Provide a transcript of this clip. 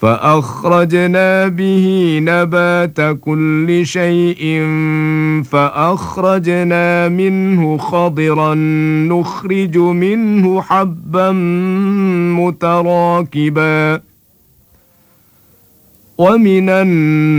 فأخرجنا به نبات كل شيء فأخرجنا منه خضرا نخرج منه حبا متراكبا ومن